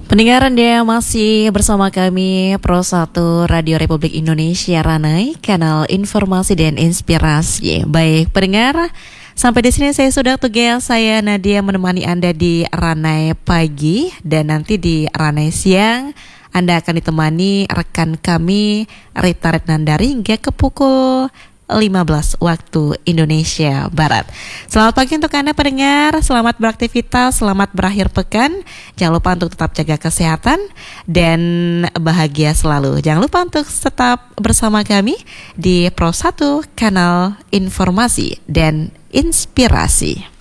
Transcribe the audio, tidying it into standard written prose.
Pendengaran dia masih bersama kami Pro 1 Radio Republik Indonesia Ranai, kanal informasi dan inspirasi. Baik pendengar, sampai di sini saya sudah tugas, saya Nadia menemani Anda di Ranai pagi, dan nanti di Ranai siang Anda akan ditemani rekan kami Rita Retnandari hingga ke pukul 15 waktu Indonesia Barat. Selamat pagi untuk Anda pendengar, selamat beraktivitas, selamat berakhir pekan. Jangan lupa untuk tetap jaga kesehatan dan bahagia selalu. Jangan lupa untuk tetap bersama kami di Pro 1 kanal informasi dan inspirasi.